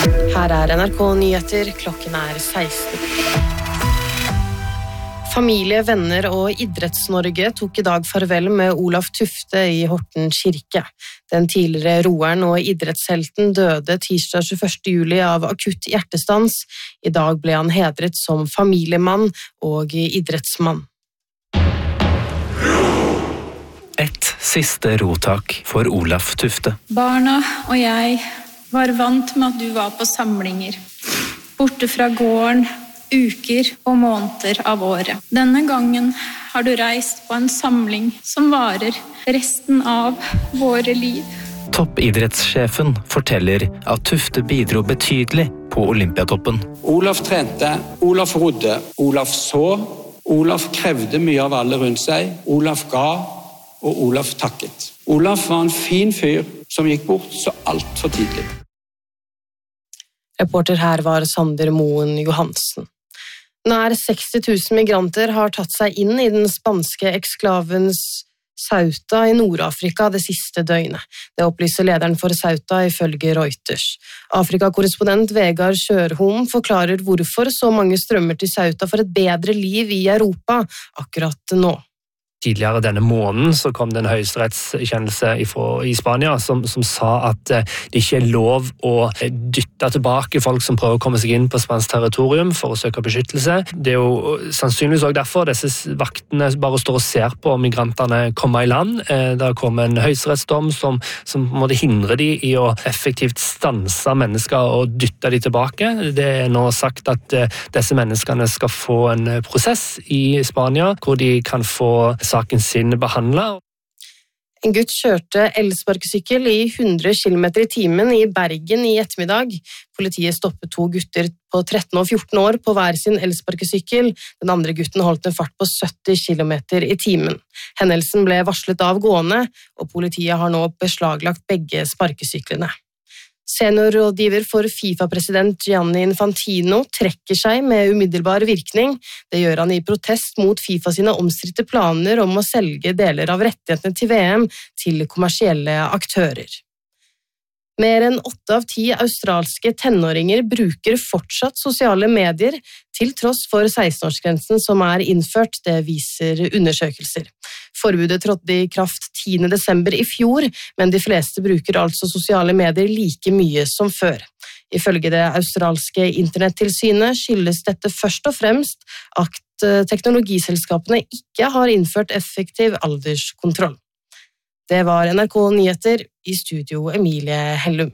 Her NRK Nyheter, klokken 16. Familie, venner og Idretts-Norge tok i dag farvel med Olaf Tufte i Horten kirke. Den tidligere roeren og idrettshelten døde tirsdag 21. juli av akutt hjertestans. I dag ble han hedret som familiemann og idrettsmann. Et siste rotak for Olaf Tufte. Barna og jeg var vant med at du var på samlinger, borte fra gården, uker og måneder av året. Denne gangen har du reist på en samling som varer resten av våre liv. Toppidrettssjefen forteller at Tufte bidro betydelig på Olympiatoppen. Olaf trente, Olaf rodde, Olaf så, Olaf krevde mye av alle rundt seg, Olaf ga, og Olaf takket. Olaf var en fin fyr som gikk bort så alt for tidlig. Reporter her var Sander Moen Johansen. Nær 60 000 migranter har tatt seg inn i den spanske eksklavens Ceuta i Nord-Afrika det siste døgnet. Det opplyser lederen for Ceuta ifølge Reuters. Afrikakorrespondent Vegard Kjørholm forklarer hvorfor så mange strømmer til Ceuta for et bedre liv i Europa akkurat nå. Tidligere denne måneden så kom det en høyesterettskjennelse i Spania som sa at det ikke er lov å dytte tilbake folk som prøver å komme seg inn på spansk territorium for å søke beskyttelse. Det er jo sannsynligvis også derfor disse vaktene bare står og ser på migrantene komme i land. Det har kommet en høyesterettsdom som måtte hindre de i å effektivt stanse mennesker og dytte de tilbake. Det er nå sagt at disse menneskene skal få en prosess i Spania hvor de kan få saken sin behandlet. En gutt kjørte elsparkesykkel i 100 km i timen i Bergen i ettermiddag. Politiet stoppet 2 gutter på 13 og 14 år på hver sin elsparkesykkel. Den andre gutten holdt en fart på 70 km i timen. Hendelsen ble varslet av gående, og politiet har nå beslaglagt begge sparkesyklene. Seniorrådgiver for FIFA-president Gianni Infantino trekker seg med umiddelbar virkning. Det gjør han i protest mot FIFA sine omstridte planer om å selge deler av rettighetene til VM til kommersielle aktører. Mer enn 8 av 10 australske tenåringer bruker fortsatt sosiale medier, til tross for 16-årsgrensen som er innført, det viser undersøkelser. Forbudet trådte i kraft 10. desember i fjor, men de fleste bruker altså sosiale medier like mye som før. Ifølge det australske internettilsynet skyldes dette først og fremst at teknologiselskapene ikke har innført effektiv alderskontroll. Det var NRK Nyheter, i studio Emilie Hellum.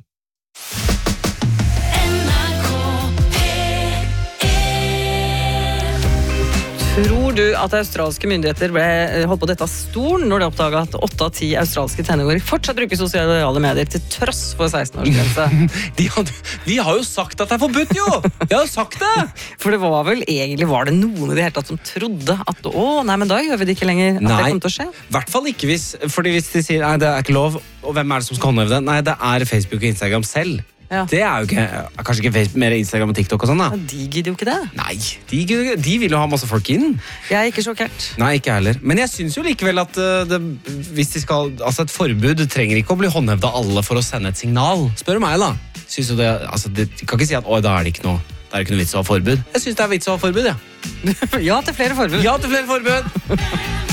Tror du at australske myndigheter holdt på dette av stolen når de oppdaget at 8 av 10 australske tenåringer fortsatt bruker sosiale medier til tross for 16-årsgrense? Vi har jo sagt at det er forbudt, jo! Vi har jo sagt det! For det var vel egentlig, var det noen i det hele tatt som trodde at nei, men da gjør vi det ikke lenger, at det kommer til å skje? I hvert fall ikke hvis de sier nei, det er ikke lov, og hvem er det som skal håndheve det? Nei, det er Facebook og Instagram selv. Ja. Det er jo ikke, kanskje ikke Facebook, mer Instagram og TikTok og sånn da. De gidder jo ikke det. Nei, de vil jo ha masse folk inn. Jeg er ikke sjokkert. Nei, ikke heller. Men jeg synes jo likevel at hvis de skal, altså et forbud trenger ikke å bli håndhevet av alle for å sende et signal. Spør meg da. Synes jo det, altså de kan ikke si at da er det ikke noe vits å ha forbud. Jeg synes det er vits å ha forbud, ja. Ja til flere forbud. Ja til flere forbud.